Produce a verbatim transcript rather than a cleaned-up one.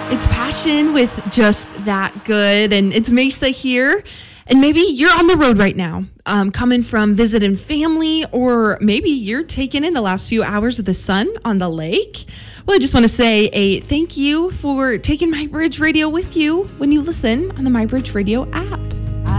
It's Passion with Just That Good, and it's Mesa here. And maybe you're on the road right now, um, coming from visiting family, or maybe you're taking in the last few hours of the sun on the lake. Well, I just want to say a thank you for taking My Bridge Radio with you when you listen on the My Bridge Radio app.